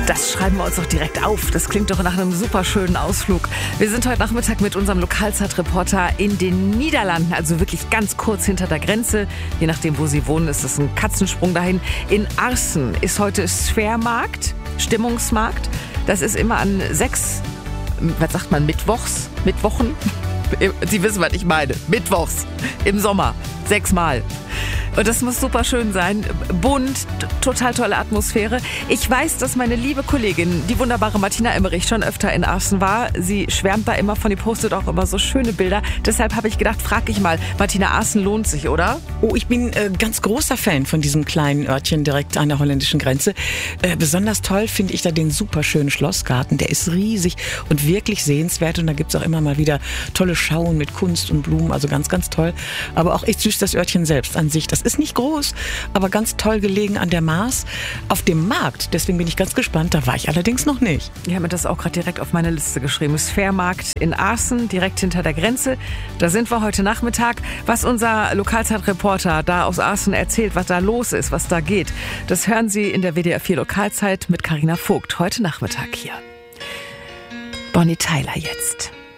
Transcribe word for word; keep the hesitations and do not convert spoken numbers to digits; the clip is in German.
Das schreiben wir uns doch direkt auf. Das klingt doch nach einem super schönen Ausflug. Wir sind heute Nachmittag mit unserem Lokalzeitreporter in den Niederlanden, also wirklich ganz kurz hinter der Grenze. Je nachdem, wo Sie wohnen, ist es ein Katzensprung dahin. In Aarssen ist heute Sphärmarkt, Stimmungsmarkt. Das ist immer an sechs, was sagt man, Mittwochs, Mittwochen? Sie wissen, was ich meine. Mittwochs im Sommer. Sechsmal. Und das muss super schön sein. Bunt, total tolle Atmosphäre. Ich weiß, dass meine liebe Kollegin, die wunderbare Martina Emmerich, schon öfter in Aarssen war. Sie schwärmt da immer von, die postet auch immer so schöne Bilder. Deshalb habe ich gedacht, frag ich mal, Martina, Aarssen lohnt sich, oder? Oh, ich bin äh, ganz großer Fan von diesem kleinen Örtchen direkt an der holländischen Grenze. Äh, besonders toll finde ich da den super schönen Schlossgarten. Der ist riesig und wirklich sehenswert. Und da gibt es auch immer mal wieder tolle Schauen mit Kunst und Blumen. Also ganz, ganz toll. Aber auch echt süß das Örtchen selbst an sich. Das ist nicht groß, aber ganz toll gelegen an der Maas. Auf dem Markt, deswegen bin ich ganz gespannt, da war ich allerdings noch nicht. Ich habe mir das auch gerade direkt auf meine Liste geschrieben. Sphärmarkt in Aarssen, direkt hinter der Grenze. Da sind wir heute Nachmittag. Was unser Lokalzeitreporter da aus Aarssen erzählt, was da los ist, was da geht, das hören Sie in der W D R vier Lokalzeit mit Carina Vogt heute Nachmittag hier. Bonnie Tyler jetzt.